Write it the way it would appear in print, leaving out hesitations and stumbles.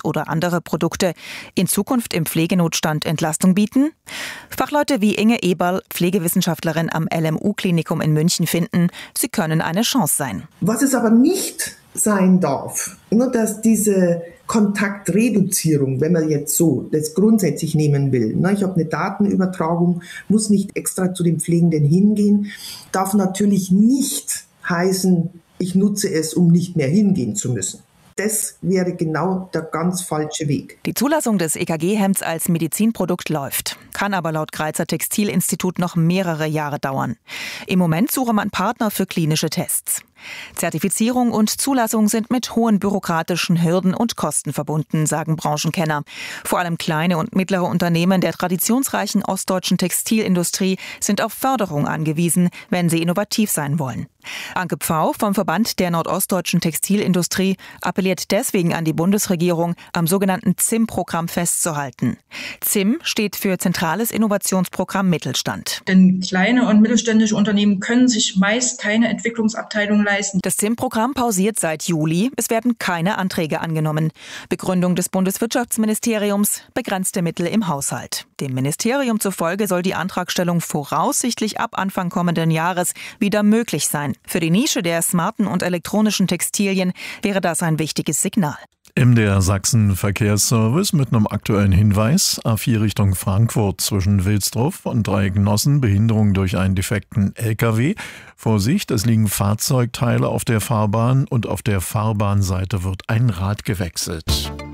oder andere Produkte in Zukunft im Pflegenotstand Entlastung bieten? Fachleute wie Inge Eberl, Pflegewissenschaftlerin am LMU-Klinikum in München, finden, sie können eine Chance sein. Was es aber nicht sein darf, nur dass diese Kontaktreduzierung, wenn man jetzt so das grundsätzlich nehmen will, ich habe eine Datenübertragung, muss nicht extra zu dem Pflegenden hingehen, darf natürlich nicht heißen, ich nutze es, um nicht mehr hingehen zu müssen. Das wäre genau der ganz falsche Weg. Die Zulassung des EKG-Hemds als Medizinprodukt läuft, kann aber laut Greizer Textilinstitut noch mehrere Jahre dauern. Im Moment suche man Partner für klinische Tests. Zertifizierung und Zulassung sind mit hohen bürokratischen Hürden und Kosten verbunden, sagen Branchenkenner. Vor allem kleine und mittlere Unternehmen der traditionsreichen ostdeutschen Textilindustrie sind auf Förderung angewiesen, wenn sie innovativ sein wollen. Anke Pfau vom Verband der nordostdeutschen Textilindustrie appelliert deswegen an die Bundesregierung, am sogenannten ZIM-Programm festzuhalten. ZIM steht für Zentrales Innovationsprogramm Mittelstand. Denn kleine und mittelständische Unternehmen können sich meist keine Entwicklungsabteilung leisten. Das ZIM-Programm pausiert seit Juli. Es werden keine Anträge angenommen. Begründung des Bundeswirtschaftsministeriums: begrenzte Mittel im Haushalt. Dem Ministerium zufolge soll die Antragstellung voraussichtlich ab Anfang kommenden Jahres wieder möglich sein. Für die Nische der smarten und elektronischen Textilien wäre das ein wichtiges Signal. MDR Sachsen Verkehrsservice mit einem aktuellen Hinweis. A4 Richtung Frankfurt zwischen Wilsdruff und Dreiecknossen, Behinderung durch einen defekten LKW. Vorsicht, es liegen Fahrzeugteile auf der Fahrbahn und auf der Fahrbahnseite wird ein Rad gewechselt.